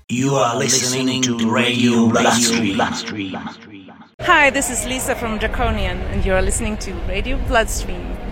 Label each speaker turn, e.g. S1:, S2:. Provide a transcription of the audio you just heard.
S1: You are listening to Radio Bloodstream.
S2: Hi, this is Lisa from Draconian, and you are listening to Radio Bloodstream.